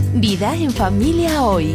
Vida en familia hoy.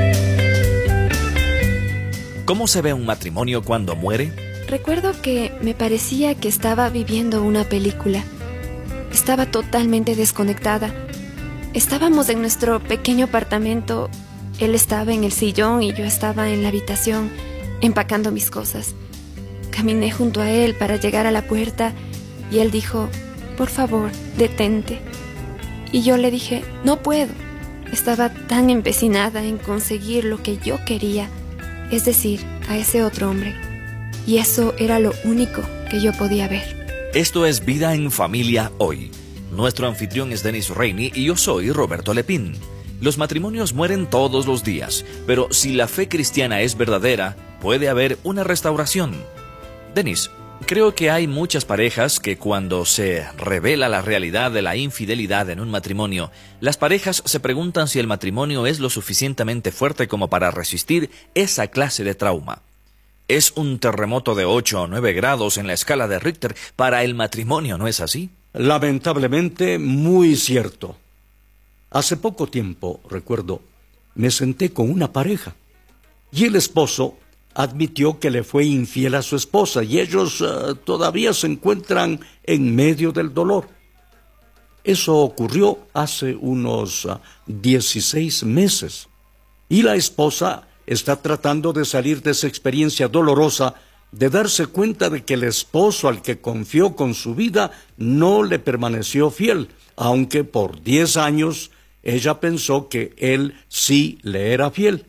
¿Cómo se ve un matrimonio cuando muere? Recuerdo que me parecía que estaba viviendo una película. Estaba totalmente desconectada. Estábamos en nuestro pequeño apartamento. Él estaba en el sillón y yo estaba en la habitación empacando mis cosas. Caminé junto a él para llegar a la puerta y él dijo: por favor, detente. Y yo le dije: no puedo. Estaba tan empecinada en conseguir lo que yo quería, es decir, a ese otro hombre. Y eso era lo único que yo podía ver. Esto es Vida en Familia Hoy. Nuestro anfitrión es Denis Reini y yo soy Roberto Lepín. Los matrimonios mueren todos los días, pero si la fe cristiana es verdadera, puede haber una restauración. Denis, creo que hay muchas parejas que cuando se revela la realidad de la infidelidad en un matrimonio, las parejas se preguntan si el matrimonio es lo suficientemente fuerte como para resistir esa clase de trauma. Es un terremoto de 8 o 9 grados en la escala de Richter para el matrimonio, ¿no es así? Lamentablemente, muy cierto. Hace poco tiempo, recuerdo, me senté con una pareja y el esposo admitió que le fue infiel a su esposa y ellos todavía se encuentran en medio del dolor. Eso ocurrió hace unos 16 meses y la esposa está tratando de salir de esa experiencia dolorosa, de darse cuenta de que el esposo al que confió con su vida no le permaneció fiel, aunque por 10 años ella pensó que él sí le era fiel.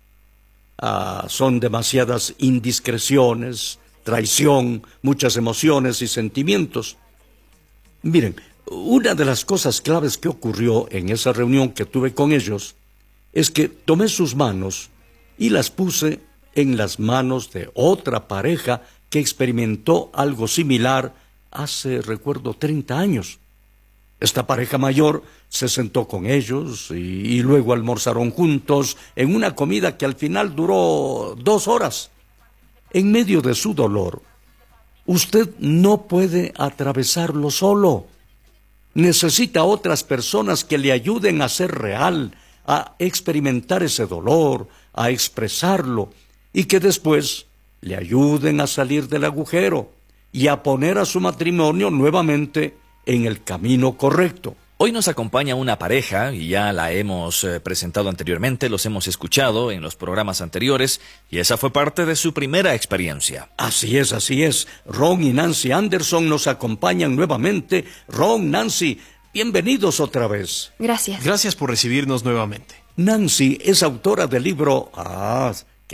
Son demasiadas indiscreciones, traición, muchas emociones y sentimientos. Miren, una de las cosas claves que ocurrió en esa reunión que tuve con ellos es que tomé sus manos y las puse en las manos de otra pareja que experimentó algo similar hace, recuerdo, 30 años. Esta pareja mayor se sentó con ellos y luego almorzaron juntos en una comida que al final duró 2 horas. En medio de su dolor, usted no puede atravesarlo solo. Necesita otras personas que le ayuden a ser real, a experimentar ese dolor, a expresarlo, y que después le ayuden a salir del agujero y a poner a su matrimonio nuevamente en el camino correcto. Hoy nos acompaña una pareja, y ya la hemos presentado anteriormente, los hemos escuchado en los programas anteriores, y esa fue parte de su primera experiencia. Así es. Ron y Nancy Anderson nos acompañan nuevamente. Ron, Nancy, bienvenidos otra vez. Gracias. Gracias por recibirnos nuevamente. Nancy es autora del libro